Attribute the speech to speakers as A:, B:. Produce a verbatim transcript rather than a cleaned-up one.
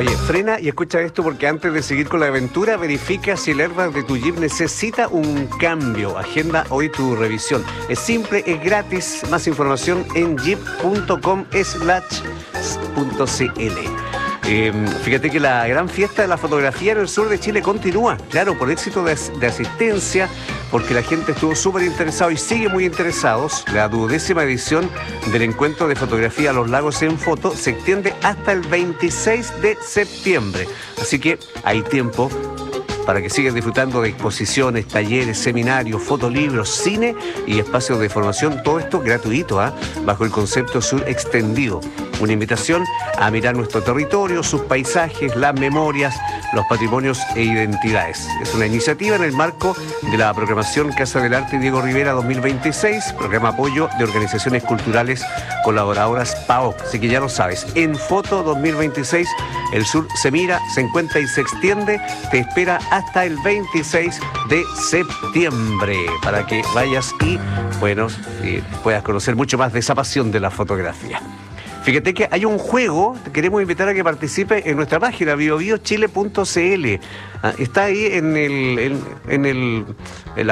A: Oye, frena y escucha esto porque antes de seguir con la aventura, verifica si el airbag de tu Jeep necesita un cambio. Agenda hoy tu revisión. Es simple, es gratis. Más información en jeep punto com slash punto cl. Eh, fíjate que la gran fiesta de la fotografía en el sur de Chile continúa, claro, por éxito de, de asistencia, porque la gente estuvo súper interesada y sigue muy interesados. La duodécima edición del encuentro de fotografía a los lagos en foto se extiende hasta el veintiséis de septiembre, así que hay tiempo para que sigas disfrutando de exposiciones, talleres, seminarios, fotolibros, cine y espacios de formación, todo esto gratuito, ¿eh? Bajo el concepto Sur Extendido. Una invitación a mirar nuestro territorio, sus paisajes, las memorias, los patrimonios e identidades. Es una iniciativa en el marco de la programación Casa del Arte Diego Rivera dos mil veintiséis, programa apoyo de organizaciones culturales colaboradoras P A O C. Así que ya lo sabes, en Foto dos mil veintiséis el sur se mira, se encuentra y se extiende. Te espera hasta el veintiséis de septiembre para que vayas y, bueno, eh, puedas conocer mucho más de esa pasión de la fotografía. Fíjate que hay un juego, te queremos invitar a que participe en nuestra página bio bio chile punto cl. Ah, está ahí en el, en, en el en la